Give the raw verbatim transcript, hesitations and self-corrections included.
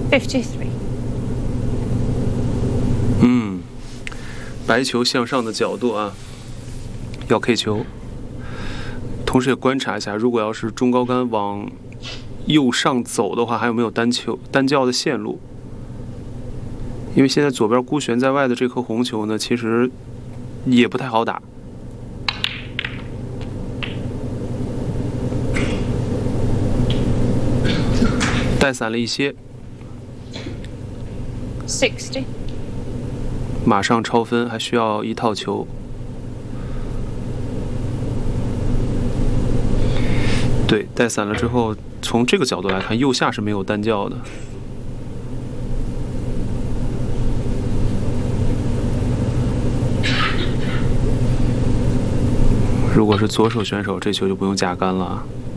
fifty-three。 嗯，白球向上的角度啊，要 K 球。同时也观察一下，如果要是中高杆往右上走的话，还有没有单球单教的线路？因为现在左边孤悬在外的这颗红球呢，其实也不太好打。带散了一些。 sixty。 马上超分，还需要一套球。对，带散了之后，从这个角度来看，右下是没有单教的。如果是左手选手，这球就不用加杆了。